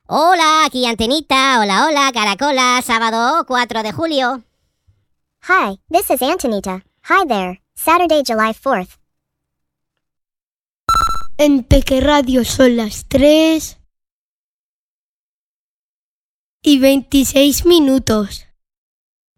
Hola, aquí Antenita. Hola, hola, Caracola. Sábado 4 de julio. Hi, this is Antonita. Hi there. Saturday, July 4th. En Peque Radio son las 3:26.